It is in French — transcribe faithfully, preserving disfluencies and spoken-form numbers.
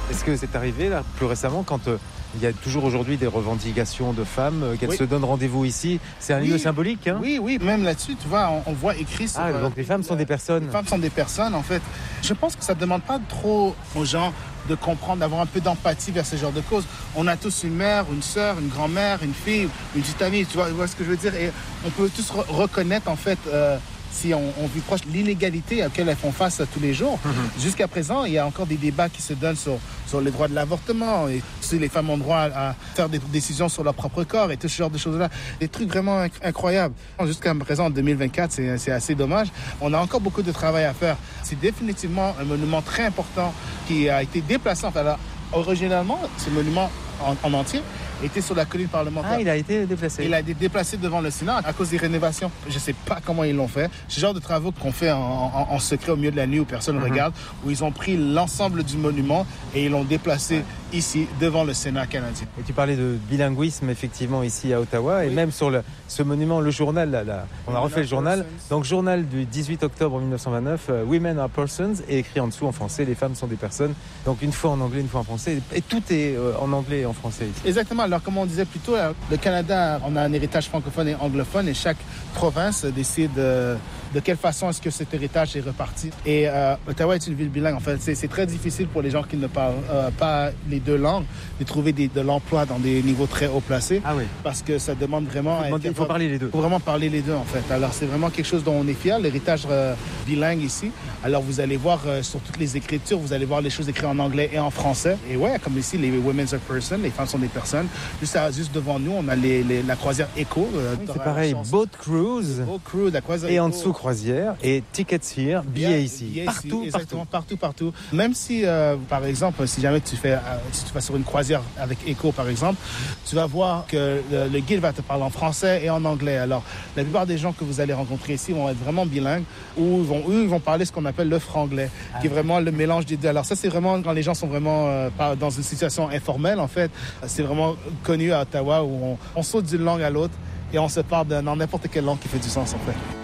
Est-ce que c'est arrivé là plus récemment quand euh, il y a toujours aujourd'hui des revendications de femmes, euh, qu'elles oui. se donnent rendez-vous ici? C'est un oui. lieu symbolique, hein? Oui, oui, même là-dessus, tu vois, on, on voit écrit sur... Ah, euh, donc les femmes sont des personnes. Les femmes sont des personnes, en fait. Je pense que ça ne demande pas trop aux gens de comprendre, d'avoir un peu d'empathie vers ce genre de causes. On a tous une mère, une sœur, une grand-mère, une fille, une petite amie, tu vois, tu vois ce que je veux dire? Et on peut tous re- reconnaître, en fait... Euh, si on, on vit proche de l'inégalité à laquelle elles font face tous les jours. Mm-hmm. Jusqu'à présent, il y a encore des débats qui se donnent sur, sur les droits de l'avortement et si les femmes ont droit à faire des décisions sur leur propre corps et tout ce genre de choses-là. Des trucs vraiment inc- incroyables. Jusqu'à présent, en deux mille vingt-quatre, c'est, c'est assez dommage. On a encore beaucoup de travail à faire. C'est définitivement un monument très important qui a été déplacé. Enfin, alors, originalement, ce monument en, en entier était sur la colline parlementaire. Ah, il a été déplacé. Il a été déplacé devant le Sénat à cause des rénovations. Je ne sais pas comment ils l'ont fait. C'est le genre de travaux qu'on fait en, en, en secret au milieu de la nuit où personne ne mm-hmm. regarde, où ils ont pris l'ensemble du monument et ils l'ont déplacé ouais. ici, devant le Sénat canadien. Et tu parlais de bilinguisme, effectivement, ici à Ottawa, et oui. même sur le, ce monument, le journal, là, là, on a refait le journal. Donc, journal du dix-huit octobre mille neuf cent vingt-neuf, uh, Women are persons, et écrit en dessous en français, les femmes sont des personnes. Donc, une fois en anglais, une fois en français, et tout est euh, en anglais et en français ici. Exactement. Alors, comme on disait plus tôt, le Canada, on a un héritage francophone et anglophone, et chaque province décide euh, de quelle façon est-ce que cet héritage est reparti. Et euh, Ottawa est une ville bilingue. En fait, c'est, c'est très difficile pour les gens qui ne parlent euh, pas les deux langues de trouver des, de l'emploi dans des niveaux très haut placés. Ah oui. Parce que ça demande vraiment... Il faut, demander, il faut parler les deux. Il faut vraiment parler les deux, en fait. Alors, c'est vraiment quelque chose dont on est fier, l'héritage euh, bilingue ici. Alors, vous allez voir euh, sur toutes les écritures, vous allez voir les choses écrites en anglais et en français. Et ouais, comme ici, les women are persons, les femmes sont des personnes. Juste, à, juste devant nous, on a les, les, la croisière Echo. Euh, oui, c'est pareil, Boat Cruise. Boat Cruise, la croisière Et Echo. en dessous, croisière. Et Tickets Here, billets ici. Billets partout, ici, exactement, partout, partout. partout. Même si, euh, par exemple, si jamais tu fais, euh, si tu vas sur une croisière avec Echo, par exemple, tu vas voir que le, le guide va te parler en français et en anglais. Alors, la plupart des gens que vous allez rencontrer ici vont être vraiment bilingues, ou ils vont, eux, ils vont parler ce qu'on appelle le franglais, ah, qui est vraiment le mélange des deux. Alors ça, c'est vraiment quand les gens sont vraiment euh, dans une situation informelle, en fait. C'est vraiment connu à Ottawa où on, on saute d'une langue à l'autre et on se parle dans n'importe quelle langue qui fait du sens, en fait.